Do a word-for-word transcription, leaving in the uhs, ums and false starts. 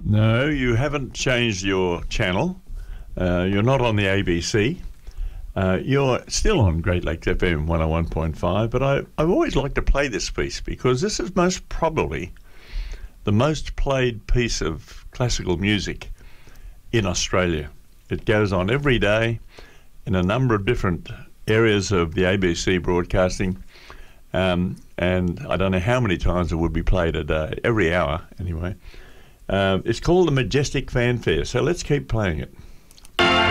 No, you haven't changed your channel. Uh, you're not on the A B C. Uh, you're still on Great Lakes F M one oh one point five, but I, I've always liked to play this piece because this is most probably the most played piece of classical music in Australia. It goes on every day in a number of different areas of the A B C broadcasting, um, and I don't know how many times it would be played a day, every hour anyway. Uh, it's called the Majestic Fanfare, so let's keep playing it.